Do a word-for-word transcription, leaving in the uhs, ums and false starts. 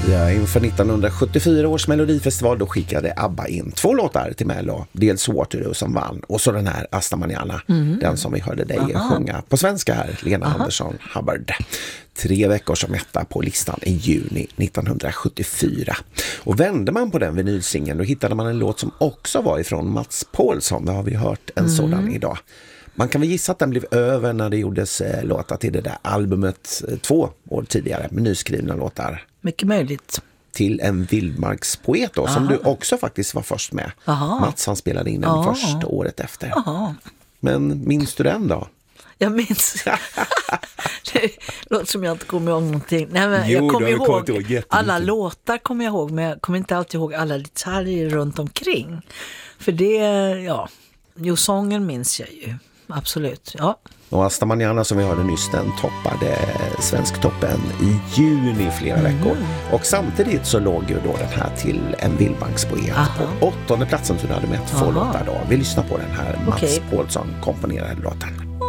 Ja, inför nittonhundrasjuttiofyra års Melodifestival då skickade ABBA in två låtar till Mello. Dels Waterloo som vann och så den här Asta Manana, mm. den som vi hörde dig Aha. sjunga på svenska här, Lena Aha. Andersson Hubbard. Tre veckor som etta på listan i juni nittonhundrasjuttiofyra. Och vände man på den vinylsingeln då hittade man en låt som också var ifrån Mats Paulsson. Det har vi hört en mm. sådan idag. Man kan väl gissa att den blev över när det gjordes eh, låtar till det där albumet eh, två år tidigare med nyskrivna låtar. Mycket möjligt. Till en vildmarkspoet då, som du också faktiskt var först med. Aha. Mats han spelade in den Aha. först året efter. Aha. Men minns du den då? Jag minns. Det låter som jag inte kommer ihåg någonting. Nej, men jo, jag kommer ihåg, ihåg alla låtar kommer jag ihåg, men jag kommer inte alltid ihåg alla detaljer runt omkring. För det, ja, jo, sången minns jag ju. Absolut, ja. Och Asta Manana som vi hörde nyss, den toppade Svensktoppen i juni flera mm. veckor. Och samtidigt så låg ju då den här till en vildmarkspoet på åttonde platsen, så du hade med två låtar då. Vi lyssnar på den här Mats okay. Paulsson komponerade låten.